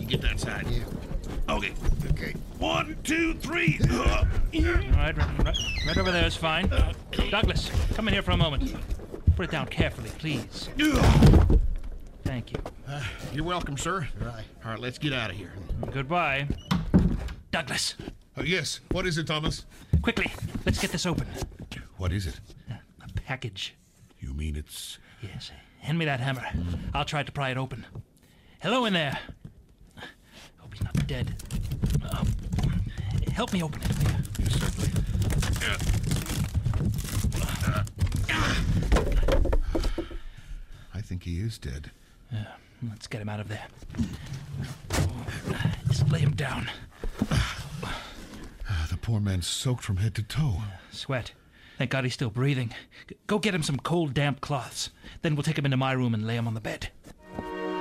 get that side. Yeah. Okay. Okay. 1, 2, 3. All right, right over there is fine. Douglas, come in here for a moment. Put it down carefully, please. Thank you. You're welcome, sir. Right. All right, let's get out of here. Goodbye. Douglas, Yes, what is it, Thomas? quickly, let's get this open. What is it? A package. You mean it's... Yes, hand me that hammer. I'll try to pry it open. Hello in there. Hope he's not dead. Help me open it. Yes, certainly. I think he is dead. Let's get him out of there. Just lay him down. The poor man's soaked from head to toe. Sweat. Thank God he's still breathing. Go get him some cold, damp cloths. Then we'll take him into my room and lay him on the bed.